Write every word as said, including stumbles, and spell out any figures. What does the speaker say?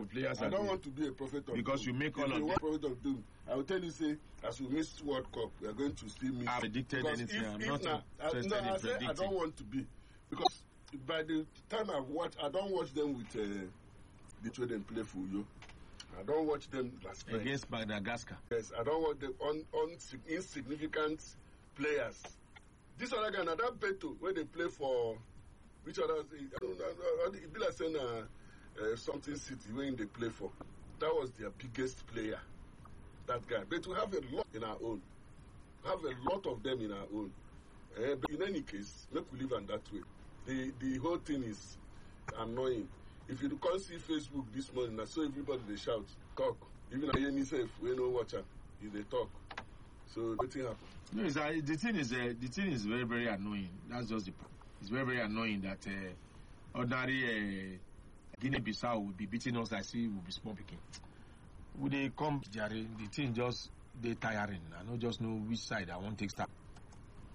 Some players I are don't good. want to be a prophet of Because doom. you make if all of you them. want prophet of doom, I will tell you, say, as we miss World Cup, we are going to still miss. I predicted because anything. If, I'm if not na, I, interested no, in I say I predicting. don't want to be. Because by the time I watch, I don't watch them with uh, the way they play for you. I don't watch them last night. Against Madagascar. Yes, I don't want the un, un, insignificant players. This other guy, now that Beto, where they play for which other, I don't know, it be like saying uh, uh, something city where they play for. That was their biggest player, that guy. But we have a lot in our own. Have a lot of them in our own. Uh, but in any case, make we live on that way. The the whole thing is annoying. If you can't see Facebook this morning, I saw everybody they shout, talk. Even I hear myself, we no watch her, they talk. So nothing happen. No, it's, uh, the thing is, uh, the thing is very, very annoying. That's just the point. It's very, very annoying that uh, ordinary uh, Guinea-Bissau will be beating us. I see will be small picking. Would they come, Jerry? The thing just they tiring. I don't just know which side I want to take start.